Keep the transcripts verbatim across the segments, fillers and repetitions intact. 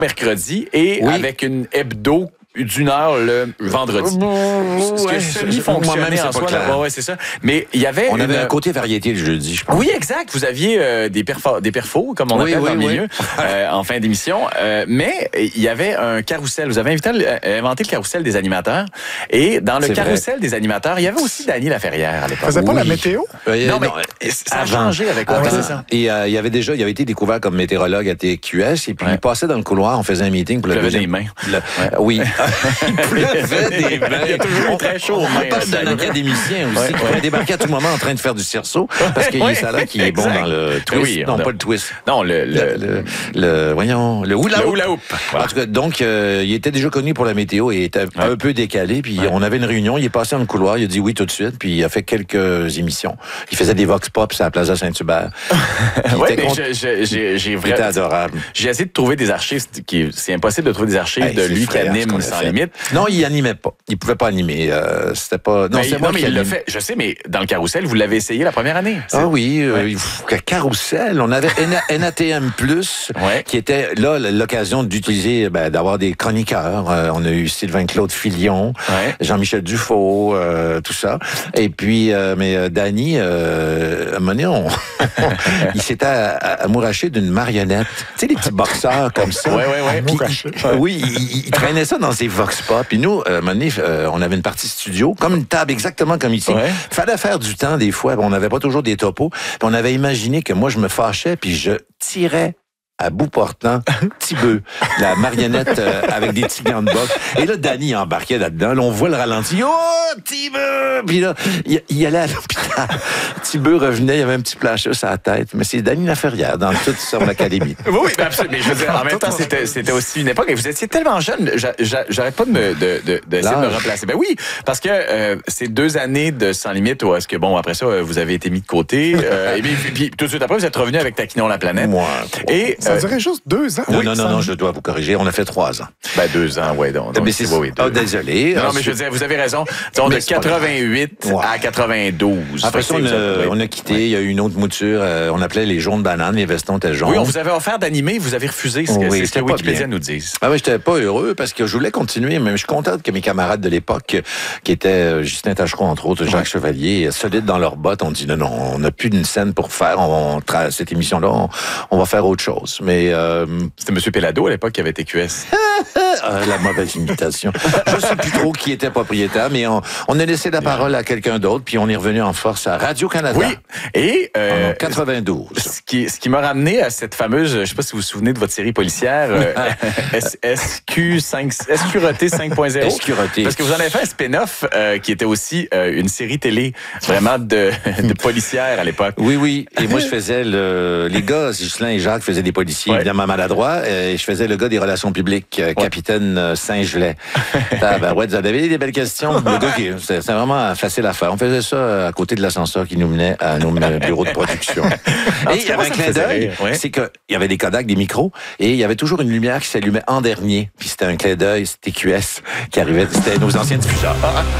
mercredi et oui. avec une hebdo d'une heure le vendredi. Mmh, Ce ouais, que semi-fonctionnait en soi. Là, ouais, c'est ça. Mais il y avait... On une... avait un côté variété le jeudi, je pense. Oui, exact. Vous aviez euh, des, perfos, des perfos, comme on oui, appelle oui, dans le oui. milieu, euh, en fin d'émission. Euh, mais il y avait un carrousel. Vous avez invité, euh, inventé le carrousel des animateurs. Et dans le c'est carrousel vrai. des animateurs, il y avait aussi Dany Laferrière à l'époque. Faisait pas oui. la météo? Euh, non, mais non, ça a avant, changé avec avant, ouais, c'est ça. Et euh, il y avait déjà, il avait été découvert comme météorologue à T Q S. Et puis ouais. il passait dans le couloir, on faisait un meeting pour il le deuxième. des mains. Le... Ouais. Oui. Il pleuvait des mains. Il y a toujours eu très chaud. On parle d'un académicien aussi ouais, qui pourrait ouais. débarquer à tout moment en train de faire du cerceau parce qu'il ouais, est ça là qui est bon dans le twist. Oui, non, a... pas le twist. Non, le... le, le, le, le voyons, le hula hoop. Le hula hoop. Voilà. En tout cas, donc, euh, il était déjà connu pour la météo et était ouais. un peu décalé. Puis ouais. on avait une réunion, il est passé dans le couloir, il a dit oui tout de suite, puis il a fait quelques émissions. Il faisait des vox pop à la Plaza Saint-Hubert. Oui, mais contre... j'ai vraiment... C'était adorable. J'ai essayé de trouver des archives, qui... c'est impossible de trouver des archives hey, de lui qui anime Sans Limite. Non, il animait pas. Il pouvait pas animer. Euh, c'était pas. Non, mais, c'est non, moi mais qui il l'a fait. Je sais, mais dans le carrousel, vous l'avez essayé la première année. Ah oui, ouais. euh, carrousel. On avait N A T M plus, ouais. qui était là l'occasion d'utiliser, ben, d'avoir des chroniqueurs. Euh, on a eu Sylvain Claude Filion, ouais. Jean-Michel Dufault, euh, tout ça. Et puis, euh, mais euh, Dany, euh, à un moment donné, on... il s'était amouraché d'une marionnette. Tu sais, les petits boxeurs comme ça. Ouais, ouais, ouais. Puis, il, oui, il, il traînait ça dans ses vox pop. Puis nous, à un moment donné, euh, on avait une partie studio, comme une table exactement comme ici. Ouais. Fallait faire du temps des fois. On n'avait pas toujours des topos. Puis on avait imaginé que moi, je me fâchais puis je tirais à bout portant, petit bœuf, la marionnette euh, avec des petits gants de boxe. Et là, Dany embarquait là-dedans. Là, on voit le ralenti. Oh, petit bœuf! Puis là, il, il allait à l'hôpital. Petit bœuf revenait, il y avait un petit plâcheux sur la tête. Mais c'est Dany Laferrière dans toute son académie. Oui, ben absolument. Mais je veux dire, en même temps, c'était, c'était aussi une époque. Et vous étiez tellement jeune. J'arrête pas de me, de, de, de, essayer de me remplacer. Ben oui, parce que euh, ces deux années de Sans Limite, où est-ce que, bon, après ça, vous avez été mis de côté. Euh, et puis, puis, puis, tout de suite après, vous êtes revenu avec Taquinons la planète. Moi. Et, ça durait juste deux ans. Non, oui, non, non, non, je dois vous corriger. On a fait trois ans. Ben, deux ans, ouais, donc. donc mais c'est oui, oh, désolé. Non, non, mais je veux dire, vous avez raison. Disons, de quatre-vingt-huit ouais. à quatre-vingt-douze. Après ça, on a, on a quitté. Ouais. Il y a eu une autre mouture. Euh, on appelait les jaunes bananes. Les vestons étaient jaunes. Oui, on vous avait offert d'animer. Vous avez refusé. C'est oui, ce que Wikipédia nous dit. Ah oui, j'étais pas heureux parce que je voulais continuer. Mais je suis content que mes camarades de l'époque, qui étaient Justin Tachereau, entre autres, Jacques ouais. Chevalier, solides dans leurs bottes, ont dit non, non, on n'a plus d'une scène pour faire. On, on, cette émission-là, on, on va faire autre chose. Mais euh, c'était M. Pellado à l'époque qui avait T Q S. ah, la mauvaise imitation. Je sais plus trop qui était propriétaire, mais on, on a laissé la parole à quelqu'un d'autre, puis on est revenu en force à Radio-Canada. Oui. Et euh, en quatre-vingt-douze. Ce qui, ce qui m'a ramené à cette fameuse, je sais pas si vous vous souvenez de votre série policière, euh, S Q cinq, Escuroté cinq point zéro. Escuroté. Parce que vous en avez fait un spin-off euh, qui était aussi euh, une série télé vraiment de, de policière à l'époque. Oui, oui. Et moi, je faisais le, les gars, Ghislain et Jacques faisaient des policiers, ouais. évidemment maladroits, et je faisais le gars des relations publiques, euh, ouais. capitaine euh, Saint-Gelais. Ah, ben ouais, vous avez des belles questions. Le gars qui, c'est, c'est vraiment facile à faire. On faisait ça à côté de l'ascenseur qui nous menait à nos bureaux de production. Et il y avait un clin d'œil, ouais. c'est qu'il y avait des Kodak, des micros, et il y avait toujours une lumière qui s'allumait en dernier. Puis c'était un clin d'œil, c'était T Q S qui arrivait, c'était nos anciens diffuseurs.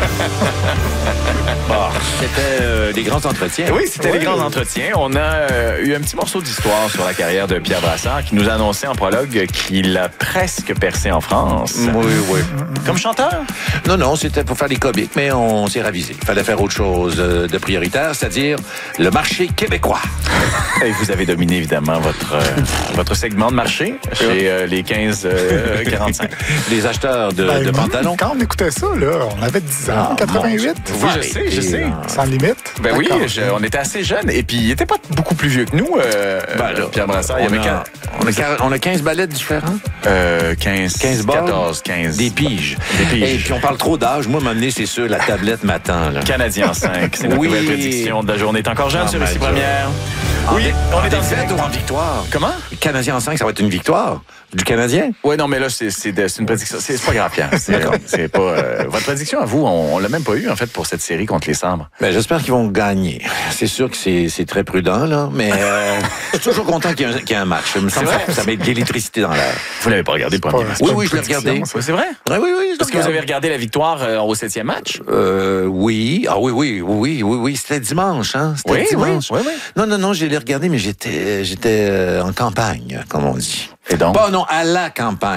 Bon, c'était euh, des grands entretiens. Oui, c'était oui. des grands entretiens. On a euh, eu un petit morceau d'histoire sur la carrière de Pierre Brassard qui nous annonçait en prologue qu'il a presque percé en France. Oui, oui. Comme chanteur? Non, non, c'était pour faire des comiques, mais on s'est ravisé. Il fallait faire autre chose de prioritaire, c'est-à-dire le marché québécois. Et vous avez dominé, évidemment, votre, euh, votre segment de marché chez euh, les quinze quarante-cinq. Les acheteurs de, ben, de pantalons. Quand on écoutait ça, là, on avait dix ans, ah, quatre-vingt-huit. Oui, je sais, je sais. Sans limite. Ben oui, je, on était assez jeunes. Et puis, il n'était pas beaucoup plus vieux que nous, euh, ben là, Pierre Brassard. On, il y avait a, on, a, on a quinze ballettes différents. Euh, quinze, quinze balles, quatorze, quinze. Des piges. Des piges. Et puis, on parle trop d'âge. Moi, m'amener, c'est sûr, la tablette m'attend. Là. Canadien cinq. C'est notre oui. nouvelle prédiction de la journée. T'es encore jeune sur Ici Première. Oui, on est en défaite ou en victoire? Comment? Le Canadien en cinq, ça va être une victoire du Canadien? Oui, non, mais là, c'est, c'est, de, c'est une prédiction. C'est, c'est pas grave, Pierre. C'est, c'est pas, euh, votre prédiction à vous, on, on l'a même pas eu, en fait, pour cette série contre les Sabres. Ben, j'espère qu'ils vont gagner. C'est sûr que c'est, c'est très prudent, là, mais euh, je suis toujours content qu'il y ait un, qu'il y ait un match. Il me semble que ça met de l'électricité dans l'air. Vous l'avez pas regardé le premier match? Oui, oui, je l'ai regardé. C'est, c'est vrai? Oui, oui, oui. Parce que vous avez regardé la victoire euh, au septième match? Euh, oui. Ah oui, oui, oui, oui, oui. C'était dimanche, hein? C'était oui, dimanche. Oui, oui, oui. Non, non, non, je l'ai regardé, mais j'étais, j'étais en campagne, comme on dit. Et donc? Pas, non, à la campagne.